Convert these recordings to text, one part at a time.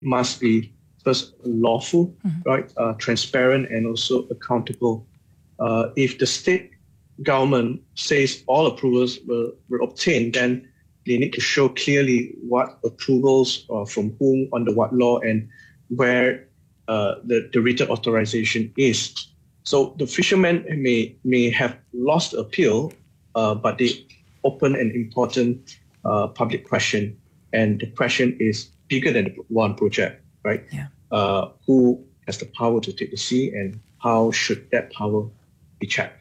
must be first lawful, right, transparent, and also accountable. If the state government says all approvals were obtained, then they need to show clearly what approvals from whom, under what law, and where the written authorization is. So the fishermen may have lost appeal, but they open an important public question, and the question is bigger than the one project, right? Yeah. Who has the power to take the sea, and how should that power be checked?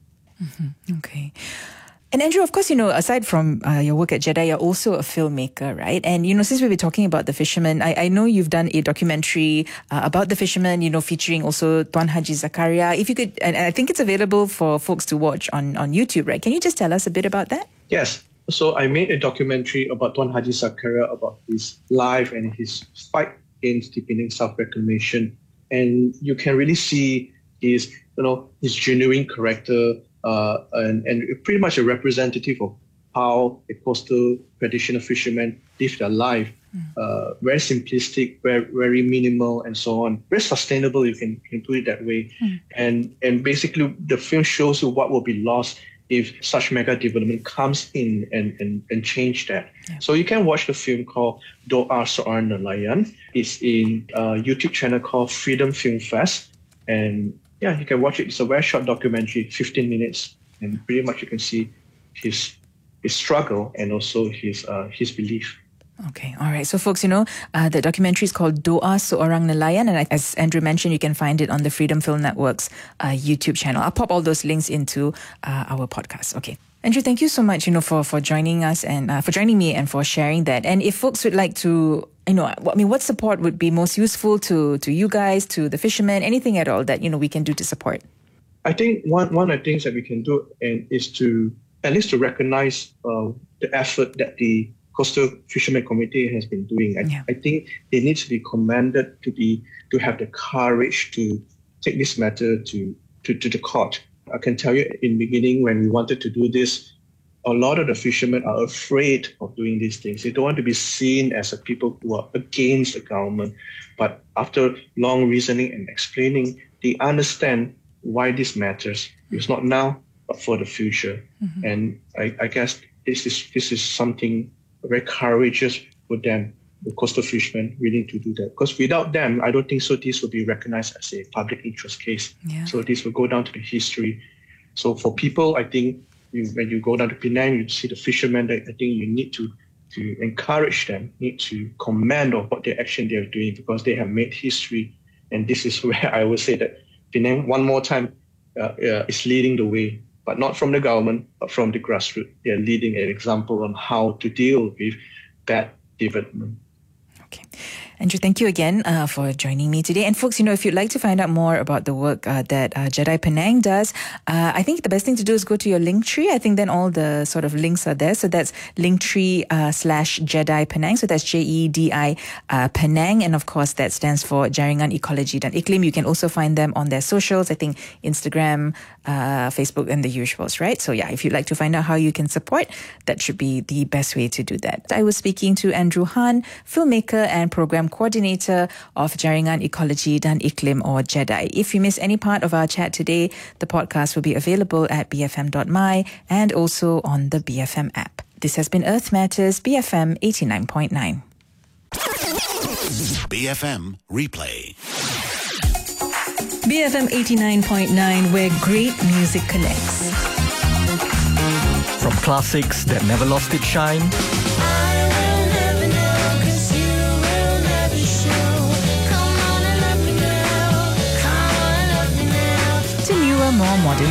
Okay. And Andrew, of course, aside from your work at JEDI, you're also a filmmaker, right? And, since we've been talking about the fishermen, I know you've done a documentary about the fishermen, featuring also Tuan Haji Zakaria. If you could, and I think it's available for folks to watch on YouTube, right? Can you just tell us a bit about that? Yes. So I made a documentary about Tuan Haji Zakaria, about his life and his fight against the Penang South Reclamation. And you can really see his genuine character, and pretty much a representative of how a coastal traditional fishermen live their life. Very simplistic, very minimal, and so on. Very sustainable, you can put it that way. And basically, the film shows you what will be lost if such mega development comes in and change that. Yeah. So you can watch the film called Doa Seorang Nelayan. It's in a YouTube channel called Freedom Film Fest. And yeah, you can watch it. It's a very short documentary, 15 minutes, and pretty much you can see his struggle and also his belief. Okay, all right. So folks, the documentary is called Doa Seorang Nelayan, and as Andrew mentioned, you can find it on the Freedom Film Network's YouTube channel. I'll pop all those links into our podcast. Okay. Andrew, thank you so much, for joining us and for joining me and for sharing that. And if folks would like to, what support would be most useful to you guys, to the fishermen, anything at all that, we can do to support? I think one of the things that we can do is to at least to recognize the effort that the Coastal Fishermen Committee has been doing. I think they need to be commended to have the courage to take this matter to the court. I can tell you in the beginning when we wanted to do this, a lot of the fishermen are afraid of doing these things. They don't want to be seen as a people who are against the government. But after long reasoning and explaining, they understand why this matters. It's not now, but for the future. And I guess this is something very courageous for them, the coastal fishermen, willing to do that. Because without them, I don't think so this will be recognized as a public interest case. Yeah. So this will go down to the history. So for people, I think when you go down to Penang, you see the fishermen, I think you need to encourage them, need to commend on what their action they are doing, because they have made history. And this is where I would say that Penang, one more time, is leading the way. But not from the government, but from the grassroots. They are leading an example on how to deal with bad development. Okay. Andrew, thank you again for joining me today. And folks, if you'd like to find out more about the work that JEDI Penang does, I think the best thing to do is go to your Linktree. I think then all the sort of links are there. So that's Linktree/JEDI Penang. So that's JEDI Penang. And of course, that stands for Jaringan Ekologi dan Iklim. You can also find them on their socials. I think Instagram, Facebook, and the usuals, right? So yeah, if you'd like to find out how you can support, that should be the best way to do that. I was speaking to Andrew Han, filmmaker and program coordinator of Jaringan Ekologi dan Iklim, or JEDI. If you miss any part of our chat today, the podcast will be available at bfm.my and also on the BFM app. This has been Earth Matters, BFM 89.9. BFM Replay. BFM 89.9, where great music connects. From classics that never lost its shine To newer, more modern